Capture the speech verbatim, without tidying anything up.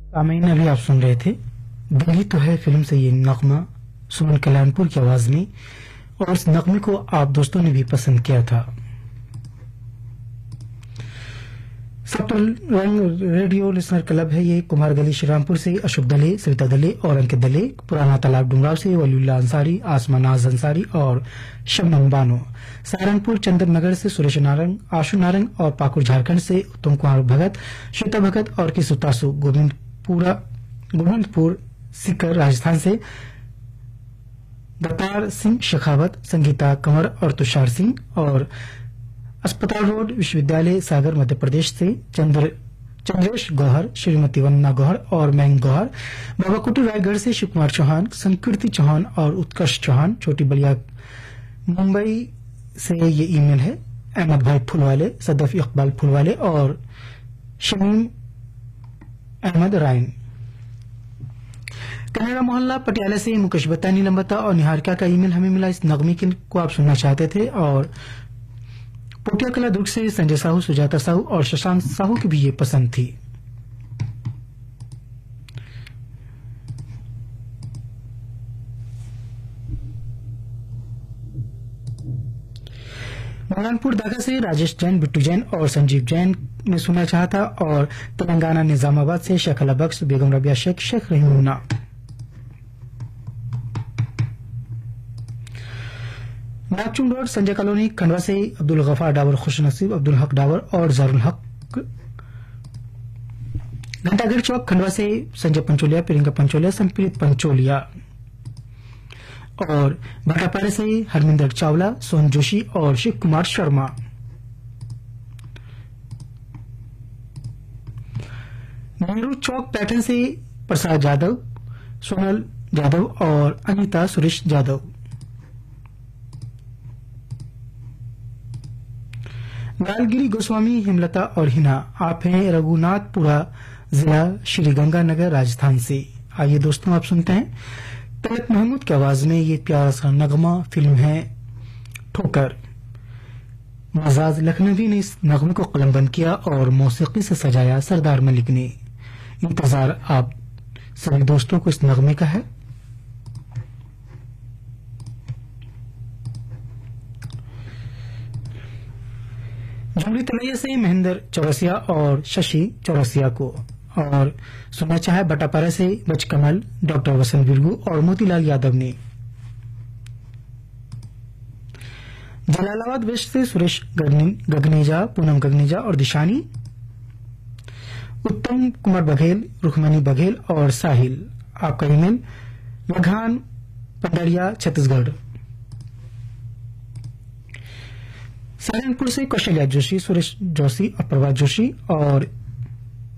सामीन अभी आप सुन रहे थे दिल्ली तो है फिल्म से ये नगमा सुमन कल्याणपुर की आवाज में, और इस नगमे को आप दोस्तों ने भी पसंद किया था। सप्तरंग रेडियो लिसनर क्लब है ये कुमार गली श्रीरामपुर से अशोक दले, सविता दले और अंकित दले, पुराना तालाब डुमराव से वलीउल्लाह अंसारी, आसमा नाज अंसारी और शबनम बानो, सहारनपुर चंदन नगर से सुरेश नारंग, आशु नारंग और पाकुड़ झारखंड से उत्तम कुमार भगत, श्वेता भगत और किसु तासु, गोविंदपुरा गोविंदपुर सीकर राजस्थान से दत्तार सिंह शेखावत, संगीता कंवर और तुषार सिंह, और अस्पताल रोड विश्वविद्यालय सागर मध्य प्रदेश से चंद्र चंद्रेश गौहर, श्रीमती वंदना गौहर और मैंग गौहर, बाबा कुटी रायगढ़ से शिव कुमार चौहान, संकीर्ति चौहान और उत्कर्ष चौहान, छोटी बलिया मुंबई से ये ईमेल है, अहमद भाई फुलवाले, सदफ इकबाल फुलवाले और शमीम अहमद रायन। कनेरा मोहल्ला पटियाला से मुकेश बतानी लंबता और निहारिका का ईमेल हमें मिला। इस नगमे को आप सुनना चाहते थे। और पोटिया कला दुर्ग से संजय साहू, सुजाता साहू और शशांक साहू की भी ये पसंद थी। मौलानपुर दागा से राजेश जैन, बिट्टू जैन और संजीव जैन ने सुनना चाहा था। और तेलंगाना निजामाबाद से शेख अला बख्श, बेगम रबिया शेख, शेख रहीमुन्ना। नागचुंग रोड संजय कॉलोनी खंडवा से अब्दुल गफार डावर, खुश नसीब, अब्दुल हक डावर और जारुल हक। घंटाघर चौक खंडवा से संजय पंचोलिया, प्रियंका पंचोलिया, संप्रीत पंचोलिया। और भाटापारे से हरमिंदर चावला, सोहन जोशी और शिव कुमार शर्मा। नेहरू चौक पैठन से प्रसाद यादव, सोनल यादव और अनिता सुरेश यादव। लालगिरी गोस्वामी, हेमलता और हिना, आप हैं रघुनाथपुरा जिला श्रीगंगानगर राजस्थान से। आइए दोस्तों आप सुनते हैं तलत महमूद की आवाज में ये प्यारा सा नगमा। फिल्म है ठोकर। मजाज लखनवी ने इस नगमे को कलमबंद किया और मौसीकी से सजाया सरदार मलिक ने। इंतजार आप सभी दोस्तों को इस नगमे का है। झुमरी तलैया से महेंद्र चौरसिया और शशि चौरसिया को। और सुनना चाहे बटापारा से बचकमल, डॉक्टर वसंत बिरगू और मोतीलाल यादव ने। जलालाबाद वेस्ट से सुरेश गगनेजा, पूनम गगनेजा और दिशानी। उत्तम कुमार बघेल, रुखमनी बघेल और साहिल। आपका ईमेल लघान पंडरिया छत्तीसगढ़। सहारनपुर से कौशल्या जोशी, सुरेश जोशी, अप्रभा जोशी और